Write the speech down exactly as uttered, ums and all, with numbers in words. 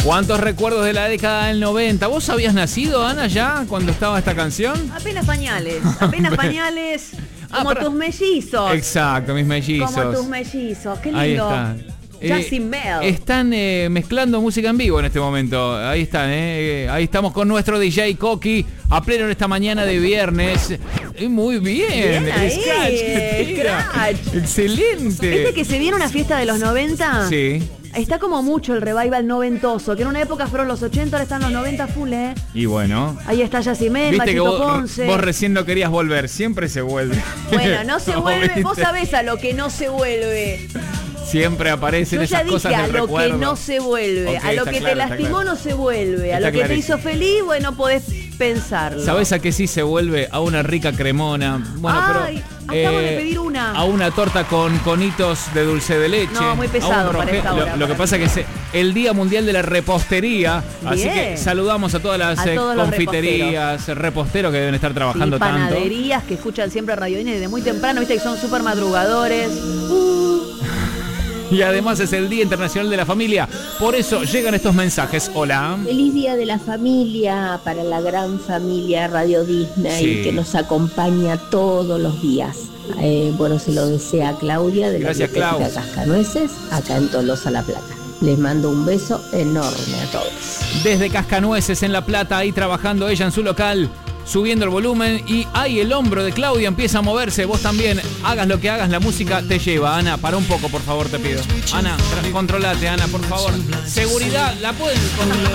¿Cuántos recuerdos de la década del noventa? ¿Vos habías nacido, Ana, ya cuando estaba esta canción? Apenas pañales, apenas pañales, como ah, para... tus mellizos. Exacto, mis mellizos. Como tus mellizos, qué lindo. Ahí está. Justin eh, Bell. Están eh, mezclando música en vivo en este momento. Ahí están, eh. Ahí estamos con nuestro D J Coqui a pleno en esta mañana de viernes. Eh, muy bien. bien ahí, Scratch, Scratch. Excelente. ¿Viste que se viene una fiesta de los noventa? Sí. Está como mucho el revival noventoso, que en una época fueron los ochenta, ahora están los noventa full, ¿eh? Y bueno. Ahí está Yacimel, Viste Machito que vos, Ponce. Vos recién no querías volver, siempre se vuelve. Bueno, no se no, vuelve, ¿viste? Vos sabés a lo que no se vuelve. Siempre aparecen Yo esas ya cosas dije del a lo recuerdo. que no se vuelve, Okay, a lo que claro, te lastimó claro. no se vuelve, Está a lo que clarísimo. te hizo feliz, bueno, podés pensarlo. ¿Sabés a qué sí se vuelve? A una rica cremona. Bueno, Ay, pero acabo de pedir una. A una torta con conitos de dulce de leche. No, muy pesado a un para roge- esta hora, Lo, lo que para pasa mí. es que es el Día Mundial de la Repostería. Así Bien. que saludamos a todas las A eh, todos los confiterías, reposteros que deben estar trabajando Sí, tanto. panaderías que escuchan siempre Radio N desde muy temprano, viste que son súper madrugadores. Uh. Y además es el Día Internacional de la Familia. Por eso llegan estos mensajes. Hola. Feliz Día de la Familia para la gran familia Radio Disney Sí. que nos acompaña todos los días. Eh, bueno, se lo desea Claudia de la Gracias, Biblioteca Clau. Cascanueces, acá en Tolosa, La Plata. Les mando un beso enorme a todos. Desde Cascanueces en La Plata, ahí trabajando ella en su local, subiendo el volumen, y ahí el hombro de Claudia empieza a moverse. Vos también, hagas lo que hagas, la música te lleva. Ana, para un poco, por favor, te pido. Ana, tra- controlate, Ana, por favor. Seguridad, la pueden controlar.